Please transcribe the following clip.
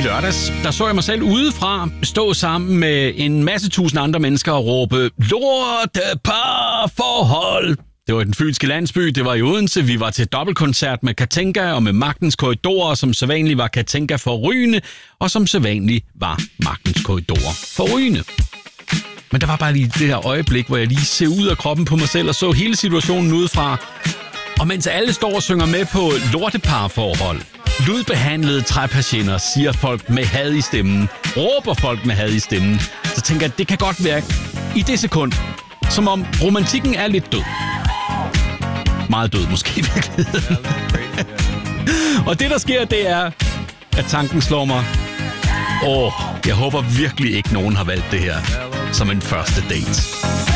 lørdags, der så jeg mig selv udefra stå sammen med en masse tusind andre mennesker og råbe lorteparforhold. Det var i den fynske landsby, det var i Odense. Vi var til dobbeltkoncert med Katinka og med Magtens Korridorer, som sædvanligt var Katinka forrygende, og som sædvanligt var Magtens Korridorer forrygende. Men der var bare lige det her øjeblik, hvor jeg lige ser ud af kroppen på mig selv og så hele situationen udefra. Og mens alle står og synger med på lorteparforhold, lydbehandlede træpatienter, siger folk med had i stemmen, råber folk med had i stemmen, så tænker jeg, at det kan godt være i det sekund, som om romantikken er lidt død. Meget død måske i virkeligheden. Og det der sker, det er, at tanken slår mig. Jeg håber virkelig ikke, nogen har valgt det her som en første date.